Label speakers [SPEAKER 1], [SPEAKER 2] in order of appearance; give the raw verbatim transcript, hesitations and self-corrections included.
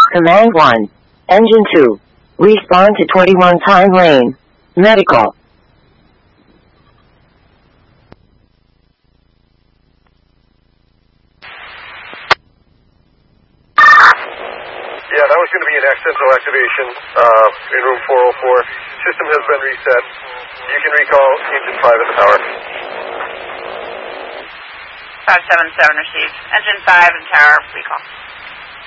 [SPEAKER 1] Command one. Engine two. Respond to twenty-one Pine Lane. Medical.
[SPEAKER 2] Yeah, that was going to be an accidental activation uh, in room four oh four. System has been reset. You can recall Engine five in the tower.
[SPEAKER 3] five seven seven received. Engine five in tower, recall.